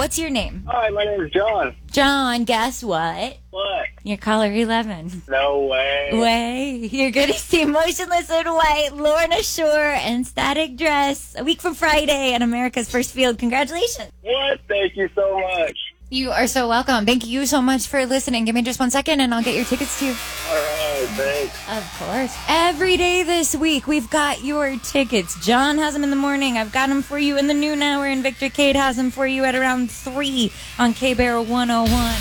What's your name? Hi, my name is John. John, guess what? What? You're caller 11. No way. You're going to see Motionless in White, Lorna Shore, and Static Dress a week from Friday at America's First Field. Congratulations. What? Thank you so much. You are so welcome. Thank you so much for listening. Give me just 1 second and I'll get your tickets to you. All right, thanks. Of course. Every day this week, we've got your tickets. John has them in the morning. I've got them for you in the noon hour, and Victor Cade has them for you at around 3 on K-Bear 101.